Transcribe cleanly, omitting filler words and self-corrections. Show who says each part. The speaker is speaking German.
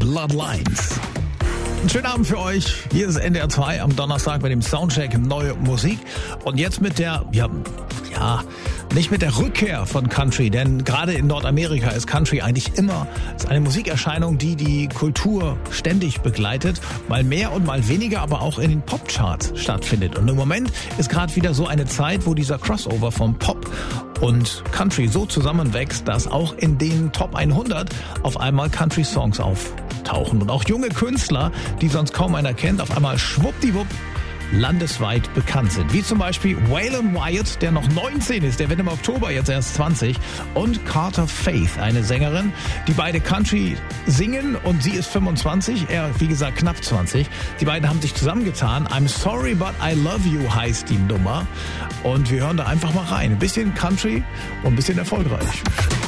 Speaker 1: Bloodlines. Einen schönen Abend für euch. Hier ist NDR 2 am Donnerstag mit dem Soundcheck Neue Musik. Und jetzt mit der, nicht mit der Rückkehr von Country, denn gerade in Nordamerika ist Country eigentlich immer eine Musikerscheinung, die die Kultur ständig begleitet, mal mehr und mal weniger, aber auch in den Popcharts stattfindet. Und im Moment ist gerade wieder so eine Zeit, wo dieser Crossover vom Pop und Country so zusammenwächst, dass auch in den Top 100 auf einmal Country-Songs auftauchen. Und auch junge Künstler, die sonst kaum einer kennt, auf einmal schwuppdiwupp landesweit bekannt sind. Wie zum Beispiel Waylon Wyatt, der noch 19 ist, der wird im Oktober jetzt erst 20. Und Carter Faith, eine Sängerin, die beide Country singen und sie ist 25, er wie gesagt knapp 20. Die beiden haben sich zusammengetan. I'm Sorry But I Love You heißt die Nummer. Und wir hören da einfach mal rein. Ein bisschen Country und ein bisschen erfolgreich.